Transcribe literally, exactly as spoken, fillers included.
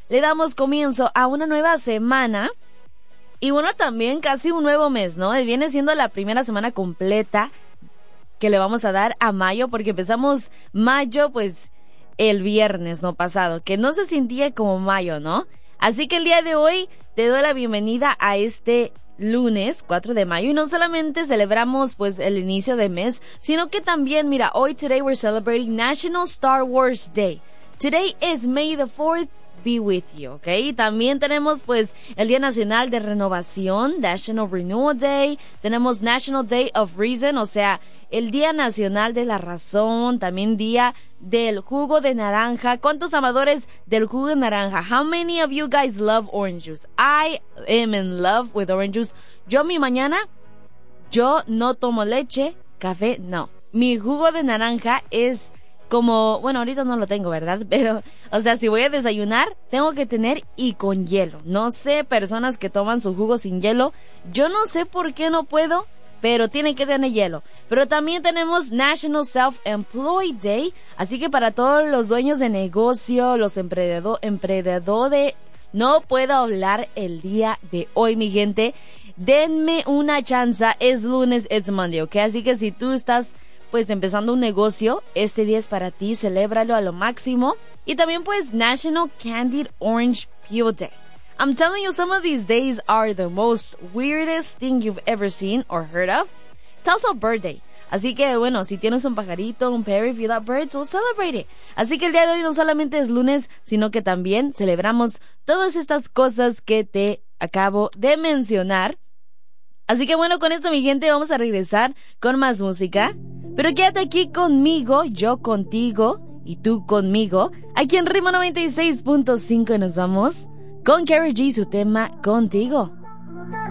le damos comienzo a una nueva semana. Y bueno, también casi un nuevo mes, ¿no? Viene siendo la primera semana completa que le vamos a dar a mayo, porque empezamos mayo, pues, el viernes, ¿no? Pasado, que no se sentía como mayo, ¿no? Así que el día de hoy te doy la bienvenida a este lunes cuatro de mayo, y no solamente celebramos pues el inicio de mes, sino que también, mira, hoy today we're celebrating National Star Wars Day. Today is May the fourth, be with you, ¿ok? Y también tenemos pues el Día Nacional de Renovación, National Renewal Day, tenemos National Day of Reason, o sea, el Día Nacional de la Razón, también Día del Jugo de Naranja. ¿Cuántos amadores del jugo de naranja? How many of you guys love orange juice? I am in love with orange juice. Yo mi mañana, yo no tomo leche, café, no. Mi jugo de naranja es como, bueno, ahorita no lo tengo, ¿verdad? Pero, o sea, si voy a desayunar, tengo que tener y con hielo. No sé, personas que toman su jugo sin hielo, yo no sé por qué no puedo, pero tiene que tener hielo. Pero también tenemos National Self-Employed Day, así que para todos los dueños de negocio, los emprendedor, emprendedores, no puedo hablar el día de hoy, mi gente. Denme una chance, es lunes, it's Monday, ¿ok? Así que si tú estás pues empezando un negocio, este día es para ti, celébralo a lo máximo. Y también pues National Candied Orange Peel Day. I'm telling you, some of these days are the most weirdest thing you've ever seen or heard of. It's also a birthday. Así que, bueno, si tienes un pajarito, un parrot, if you love birds, we'll celebrate it. Así que el día de hoy no solamente es lunes, sino que también celebramos todas estas cosas que te acabo de mencionar. Así que, bueno, con esto, mi gente, vamos a regresar con más música. Pero quédate aquí conmigo, yo contigo y tú conmigo, aquí en Ritmo noventa y seis punto cinco, y nos vamos con Karol G, su tema Contigo.